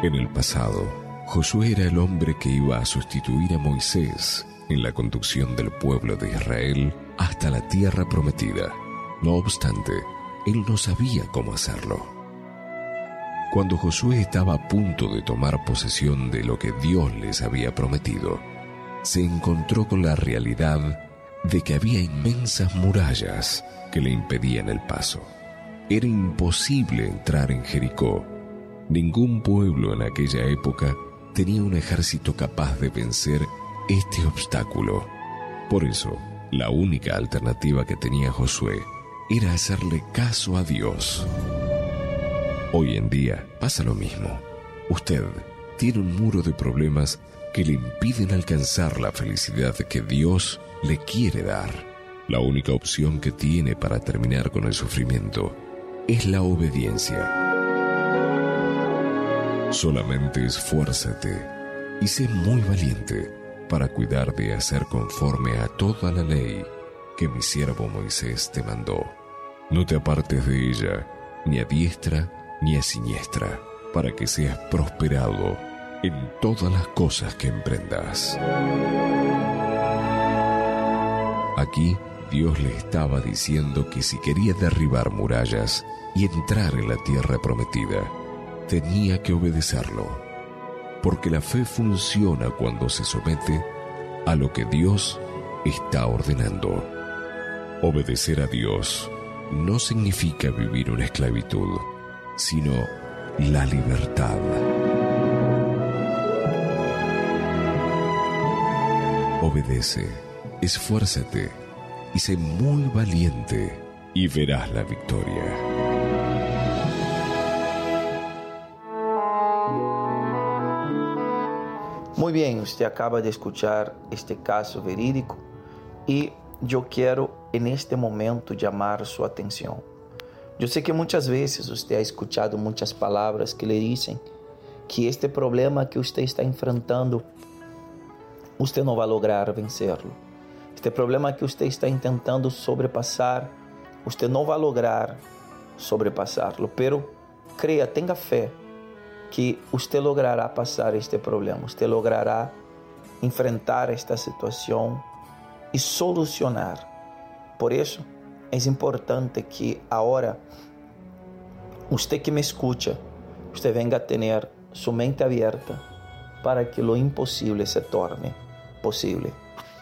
En el pasado, Josué era el hombre que iba a sustituir a Moisés en la conducción del pueblo de Israel hasta la tierra prometida. No obstante, él no sabía cómo hacerlo. Cuando Josué estaba a punto de tomar posesión de lo que Dios les había prometido, se encontró con la realidad de que había inmensas murallas que le impedían el paso. Era imposible entrar en Jericó. Ningún pueblo en aquella época tenía un ejército capaz de vencer este obstáculo. Por eso, la única alternativa que tenía Josué era hacerle caso a Dios. Hoy en día pasa lo mismo. Usted tiene un muro de problemas que le impiden alcanzar la felicidad que Dios le quiere dar. La única opción que tiene para terminar con el sufrimiento es la obediencia. Solamente esfuérzate y sé muy valiente para cuidar de hacer conforme a toda la ley que mi siervo Moisés te mandó. No te apartes de ella, ni a diestra ni a siniestra, para que seas prosperado en todas las cosas que emprendas. Aquí Dios le estaba diciendo que si quería derribar murallas y entrar en la tierra prometida, tenía que obedecerlo, porque la fe funciona cuando se somete a lo que Dios está ordenando. Obedecer a Dios no significa vivir una esclavitud, sino la libertad. Obedece, esfuérzate y sé muy valiente y verás la victoria. Muy bien, usted acaba de escuchar este caso verídico y yo quiero en este momento llamar su atención. Yo sé que muchas veces usted ha escuchado muchas palabras que le dicen que este problema que usted está enfrentando, usted no va a lograr vencerlo. Este problema que usted está intentando sobrepasar, usted no va a lograr sobrepasarlo. Pero crea, tenga fe que usted logrará pasar este problema. Usted logrará enfrentar esta situación y solucionar. Por eso es importante que ahora usted que me escucha, usted venga a tener su mente abierta para que lo imposible se torne posible.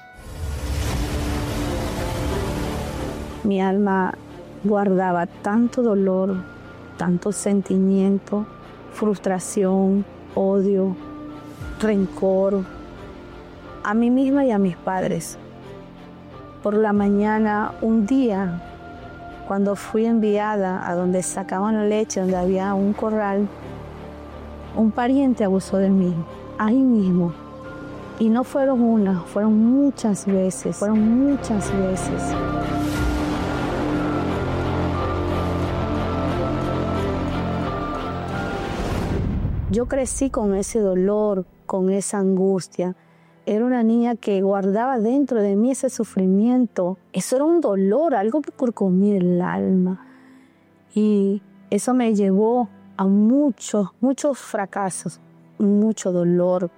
Mi alma guardaba tanto dolor, tanto sentimiento, frustración, odio, rencor a mí misma y a mis padres. Por la mañana, un día, cuando fui enviada a donde sacaban la leche, donde había un corral, un pariente abusó de mí, ahí mismo. Y no fueron una, fueron muchas veces. Yo crecí con ese dolor, con esa angustia. Era una niña que guardaba dentro de mí ese sufrimiento. Eso era un dolor, algo que carcomía el alma. Y eso me llevó a muchos fracasos, mucho dolor.